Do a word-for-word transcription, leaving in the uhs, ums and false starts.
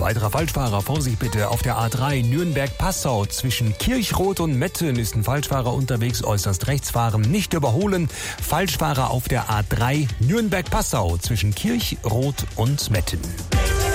weiterer Falschfahrer, Vorsicht bitte, auf der A drei Nürnberg-Passau zwischen Kirchroth und Metten ist ein Falschfahrer unterwegs, äußerst rechts fahren, nicht überholen. Falschfahrer auf der A drei Nürnberg-Passau zwischen Kirchroth und Metten.